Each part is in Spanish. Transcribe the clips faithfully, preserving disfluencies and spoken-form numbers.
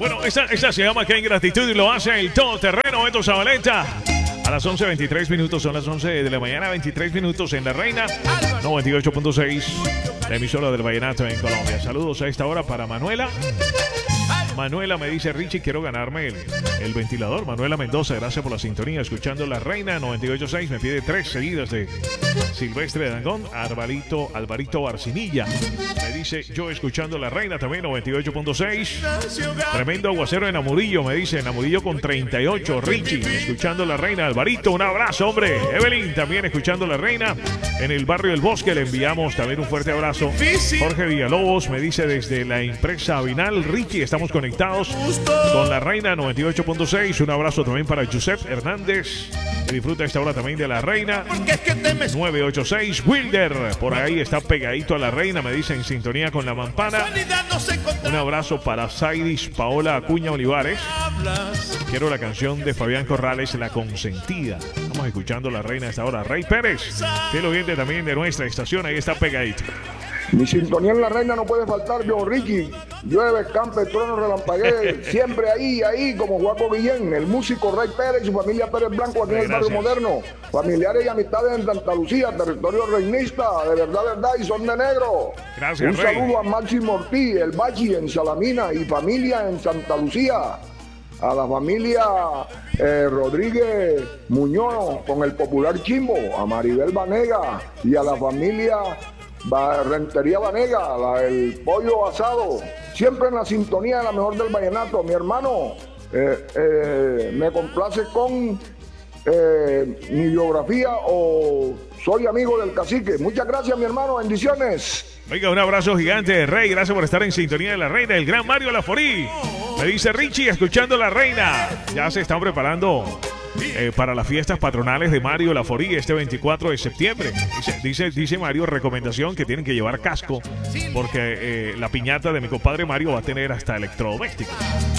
Bueno, esa, esa se llama Que hay gratitud y lo hace el todoterreno Beto Zabaleta. A las once veintitrés minutos, son las once de la mañana, veintitrés minutos en La Reina, noventa y ocho punto seis, la emisora del vallenato en Colombia. Saludos a esta hora para Manuela. Manuela me dice, Richie, quiero ganarme el, el ventilador. Manuela Mendoza, gracias por la sintonía. Escuchando La Reina noventa y ocho punto seis, me pide tres seguidas de Silvestre de Dangond. Alvarito, Alvarito Barcinilla me dice, yo escuchando La Reina también noventa y ocho punto seis. Tremendo aguacero en Amurillo, me dice, en Amurillo con treinta y ocho. Richie, escuchando La Reina. Alvarito, un abrazo, hombre. Evelyn, también escuchando La Reina. En el barrio El Bosque le enviamos también un fuerte abrazo. Jorge Villalobos me dice desde la empresa Avinal, Richie, estamos conectados con La Reina noventa y ocho punto seis. Un abrazo también para Josep Hernández, que disfruta esta hora también de La Reina. nueve ocho seis. Wilder, por ahí está pegadito a La Reina, me dice, en sintonía con La Mampana. Un abrazo para Saidis Paola Acuña Olivares. Quiero la canción de Fabián Corrales, La Consentida. Estamos escuchando La Reina a esta hora. Rey Pérez, fiel oyente también de nuestra estación, ahí está pegadito. Mi sintonía en La Reina no puede faltar, yo, Ricky. Llueve, campe, trueno, relampaguee, siempre ahí, ahí, como Juaco Guillén, el músico Rey Pérez y su familia Pérez Blanco aquí en el barrio moderno. Familiares y amistades en Santa Lucía, territorio reinista, de verdad, verdad, y son de negro. Gracias, Un Rey. saludo a Máximo Ortiz, el Bachi en Salamina y familia en Santa Lucía. A la familia eh, Rodríguez Muñoz con el popular Chimbo, a Maribel Vanega y a la familia Va, Rentería Vanega, la, el pollo asado, siempre en la sintonía de la mejor del vallenato. Mi hermano, eh, eh, me complace con eh, mi biografía o soy amigo del cacique. Muchas gracias, mi hermano, bendiciones. Oiga, un abrazo gigante, Rey, gracias por estar en sintonía de La Reina. El gran Mario Laforí me dice, Richie, escuchando La Reina. Ya se están preparando Eh, para las fiestas patronales de Mario Laforí este veinticuatro de septiembre. Dice, dice, dice Mario, recomendación que tienen que llevar casco porque eh, la piñata de mi compadre Mario va a tener hasta electrodomésticos.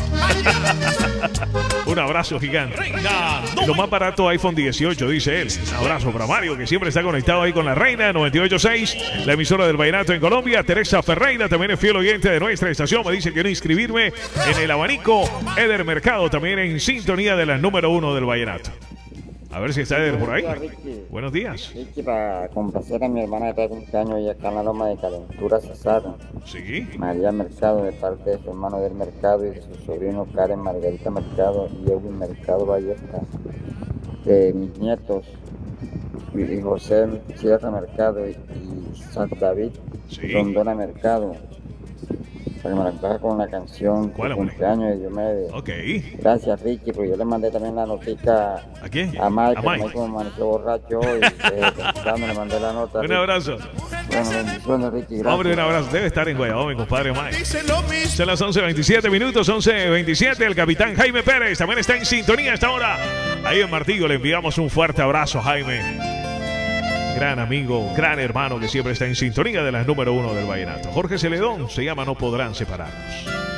Un abrazo gigante. Lo más barato iPhone dieciocho, dice él. Un abrazo para Mario, que siempre está conectado ahí con La Reina noventa y ocho punto seis, la emisora del vallenato en Colombia. Teresa Ferreira, también es fiel oyente de nuestra estación, me dice que quiero inscribirme en el abanico. Eder Mercado, también en sintonía de la número uno del vallenato. A ver si está Eder por ahí. Ricky. Buenos días. Ricky, para complacer a mi hermana de cumpleaños y acá en la Loma de Calentura, Cesar. Sí. María Mercado, de parte de su hermano del Mercado y de su sobrino Karen Margarita Mercado y Edwin Mercado Ballesta. De mis nietos, y José Sierra Mercado y, y San David Sí. Rondona Mercado. Para que me la coja con la canción ¿Cuál, de hombre? cumpleaños de Diomedes. Ok. Gracias, Ricky, porque yo le mandé también la notica ¿A quién? a Mike, A que Mike. Mike como amaneció borracho hoy, eh, temprano le mandé la nota. Un Ricky. abrazo. Bueno, bendiciones, Ricky, gracias. Hombre, un abrazo. Debe estar en Guayabao, mi compadre Mike. Son las once veintisiete minutos, once veintisiete. El capitán Jaime Pérez también está en sintonía a esta hora. Ahí en Martillo le enviamos un fuerte abrazo a Jaime. Gran amigo, gran hermano que siempre está en sintonía de la número uno del vallenato. Jorge Celedón se llama No Podrán Separarnos.